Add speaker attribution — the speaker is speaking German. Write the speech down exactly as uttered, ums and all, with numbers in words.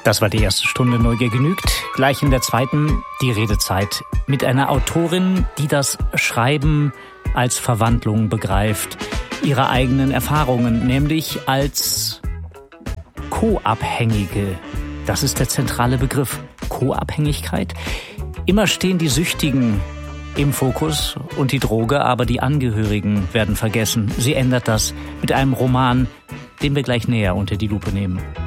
Speaker 1: Das war die erste Stunde Neugier genügt. Gleich in der zweiten die Redezeit mit einer Autorin, die das Schreiben als Verwandlung begreift, ihre eigenen Erfahrungen, nämlich als Co-Abhängige. Das ist der zentrale Begriff, Co-Abhängigkeit. Immer stehen die Süchtigen im Fokus und die Droge, aber die Angehörigen werden vergessen. Sie ändert das mit einem Roman, den wir gleich näher unter die Lupe nehmen.